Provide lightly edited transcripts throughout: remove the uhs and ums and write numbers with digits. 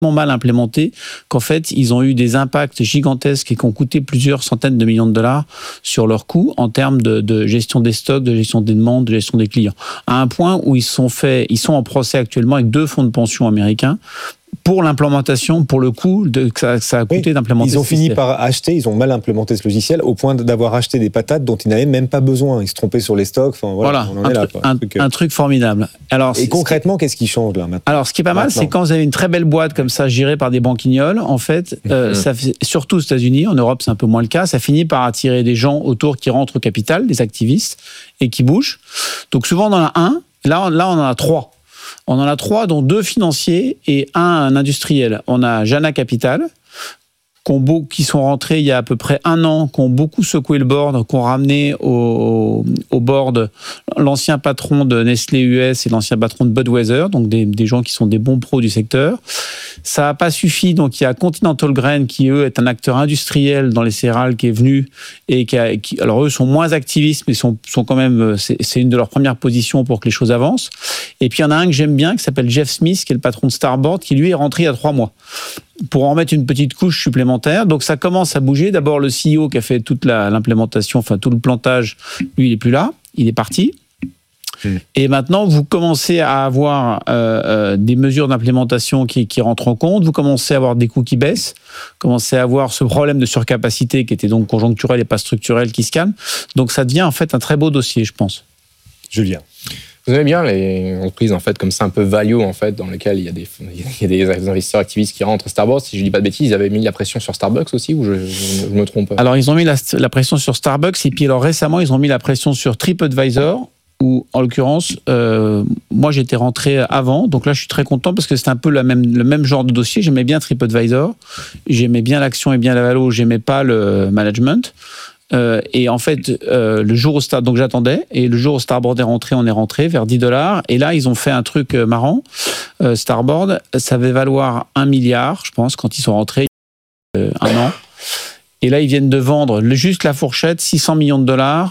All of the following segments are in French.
mal implémentés qu'en fait, ils ont eu des impacts gigantesques et qui ont coûté plusieurs centaines de millions de dollars sur leurs coûts en termes de gestion des stocks, de gestion des demandes, de gestion des clients. À un point où ils sont en procès actuellement avec 2 fonds de pension américains pour l'implémentation, pour le coût que ça a coûté d'implémenter. Ils ont fini par acheter, ils ont mal implémenté ce logiciel au point d'avoir acheté des patates dont ils n'avaient même pas besoin. Ils se trompaient sur les stocks. Enfin, voilà, on en est là. Un truc formidable. Alors, et concrètement, qu'est-ce qui change là maintenant ? Alors, ce qui est pas mal, c'est quand vous avez une très belle boîte comme ça, gérée par des banquignols, en fait, ça fait, surtout aux États-Unis, en Europe, c'est un peu moins le cas, ça finit par attirer des gens autour qui rentrent au capital, des activistes, et qui bougent. Donc, souvent, on en a un. Là, on en a 3. On en a 3, dont 2 financiers et un industriel. On a Jana Capital, qui sont rentrés il y a à peu près 1 an, qui ont beaucoup secoué le board, qui ont ramené au board l'ancien patron de Nestlé US et l'ancien patron de Budweiser, donc des gens qui sont des bons pros du secteur. Ça n'a pas suffi, donc il y a Continental Grain qui, eux, est un acteur industriel dans les céréales qui est venu et alors eux sont moins activistes, mais sont quand même, c'est une de leurs premières positions pour que les choses avancent. Et puis il y en a un que j'aime bien, qui s'appelle Jeff Smith, qui est le patron de Starboard, qui lui est rentré il y a 3 mois. Pour en mettre une petite couche supplémentaire. Donc ça commence à bouger. D'abord, le CEO qui a fait toute l'implémentation, enfin tout le plantage, lui, il n'est plus là, il est parti. Et maintenant, vous commencez à avoir des mesures d'implémentation qui rentrent en compte, vous commencez à avoir des coûts qui baissent, vous commencez à avoir ce problème de surcapacité qui était donc conjoncturel et pas structurel qui se calme. Donc ça devient en fait un très beau dossier, je pense. Julien. Vous aimez bien les entreprises en fait comme ça un peu value en fait dans lesquelles il y a des investisseurs activistes qui rentrent. Starbucks, si je dis pas de bêtises, ils avaient mis la pression sur Starbucks aussi ou je me trompe? Alors ils ont mis la pression sur Starbucks et puis alors récemment ils ont mis la pression sur TripAdvisor où en l'occurrence moi j'étais rentré avant, donc là je suis très content parce que c'était un peu le même genre de dossier. J'aimais bien TripAdvisor, j'aimais bien l'action et bien la valo, j'aimais pas le management. Et en fait, le jour où donc j'attendais, et le jour où Starboard est rentré, on est rentré vers $10. Et là, ils ont fait un truc marrant. Starboard, ça va valoir 1 milliard, je pense, quand ils sont rentrés, 1 an. Et là, ils viennent de vendre juste la fourchette, $600 millions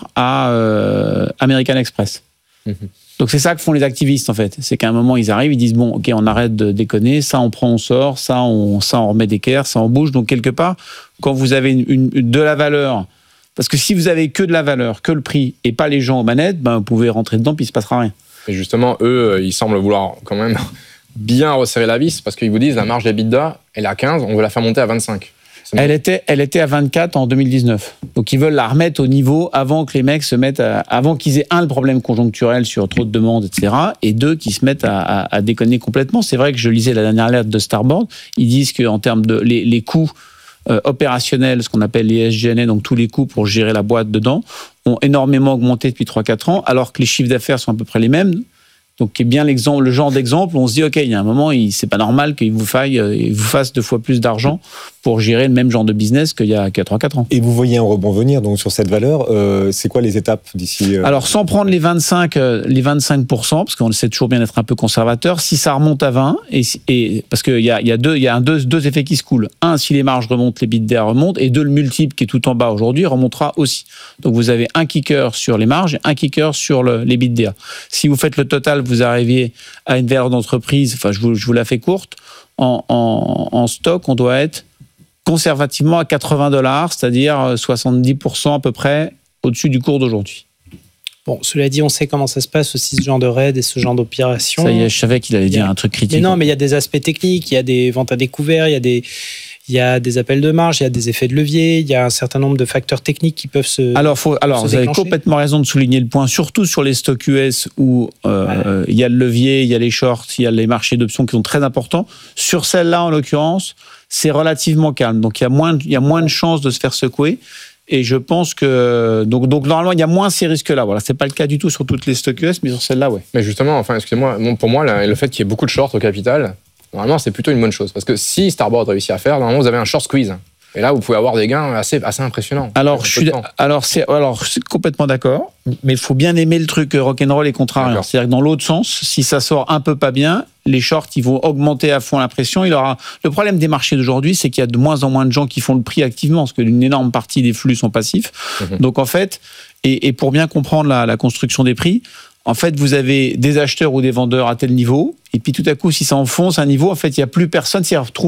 à American Express. Donc c'est ça que font les activistes en fait. C'est qu'à un moment ils arrivent, ils disent bon ok on arrête de déconner, ça on prend, on sort, ça on remet d'équerre, ça on bouge. Donc quelque part, quand vous avez de la valeur. Parce que si vous avez que de la valeur, que le prix, et pas les gens aux manettes, ben vous pouvez rentrer dedans, puis il ne se passera rien. Et justement, eux, ils semblent vouloir quand même bien resserrer la vis, parce qu'ils vous disent la marge d'EBITDA, elle est à 15, on veut la faire monter à 25. Elle était à 24 en 2019. Donc ils veulent la remettre au niveau avant que les mecs se mettent avant qu'ils aient le problème conjoncturel sur trop de demandes, etc. Et 2, qu'ils se mettent à déconner complètement. C'est vrai que je lisais la dernière lettre de Starboard, ils disent qu'en termes de les coûts opérationnels, ce qu'on appelle les SG&A, donc tous les coûts pour gérer la boîte dedans, ont énormément augmenté depuis 3-4 ans, alors que les chiffres d'affaires sont à peu près les mêmes. Donc, qui est bien le genre d'exemple où on se dit, OK, il y a un moment, c'est pas normal qu'il vous fasse 2 fois plus d'argent pour gérer le même genre de business qu'il y a 3-4 ans. Et vous voyez un rebond venir donc sur cette valeur. C'est quoi les étapes d'ici Alors, sans prendre les 25%, parce qu'on essaie toujours bien d'être un peu conservateur, si ça remonte à 20, et parce qu'il y a deux effets qui se coulent. Un, si les marges remontent, les EBITDA remontent, et 2, le multiple qui est tout en bas aujourd'hui remontera aussi. Donc, vous avez un kicker sur les marges et un kicker sur les EBITDA. Si vous faites le total, vous arriviez à une valeur d'entreprise, enfin, je vous la fais courte, en stock, on doit être conservativement à $80, c'est-à-dire 70% à peu près au-dessus du cours d'aujourd'hui. Bon, cela dit, on sait comment ça se passe aussi, ce genre de raid et ce genre d'opération. Ça y est, je savais qu'il allait dire un truc critique. Mais non, mais il y a des aspects techniques, il y a des ventes à découvert, il y a des appels de marge, il y a des effets de levier, il y a un certain nombre de facteurs techniques qui peuvent se vous avez complètement raison de souligner le point, surtout sur les stocks US où il y a le levier, il y a les shorts, il y a les marchés d'options qui sont très importants. Sur celle-là, en l'occurrence, c'est relativement calme. Donc, il y a moins de chances de se faire secouer. Et je pense que... Donc normalement, il y a moins ces risques-là. Voilà, c'est pas le cas du tout sur toutes les stocks US, mais sur celle-là, ouais. Mais justement, enfin, excusez-moi, pour moi, le fait qu'il y ait beaucoup de shorts au capital, normalement, c'est plutôt une bonne chose. Parce que si Starboard réussit à faire, normalement, vous avez un short squeeze. Et là, vous pouvez avoir des gains assez impressionnants. Alors, c'est complètement d'accord, mais il faut bien aimer le truc rock'n'roll et contrariant. C'est-à-dire que dans l'autre sens, si ça sort un peu pas bien, les shorts, ils vont augmenter à fond la pression. Le problème des marchés d'aujourd'hui, c'est qu'il y a de moins en moins de gens qui font le prix activement, parce qu'une énorme partie des flux sont passifs. Donc, en fait, et pour bien comprendre la construction des prix, en fait, vous avez des acheteurs ou des vendeurs à tel niveau, et puis tout à coup, si ça enfonce un niveau, en fait, il n'y a plus personne s'y retrouve.